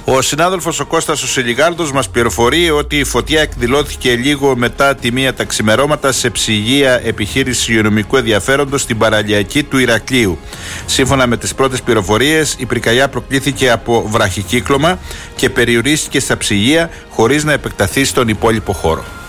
Ο συνάδελφος ο Κώστας ο Σελιγάρδος μας πληροφορεί ότι η φωτιά εκδηλώθηκε λίγο μετά τη 1 τα ξημερώματα σε ψυγεία επιχείρηση υγειονομικού ενδιαφέροντος στην παραλιακή του Ηρακλείου. Σύμφωνα με τις πρώτες πληροφορίες, η πυρκαγιά προκλήθηκε από βραχικύκλωμα και περιορίστηκε στα ψυγεία χωρίς να επεκταθεί στον υπόλοιπο χώρο.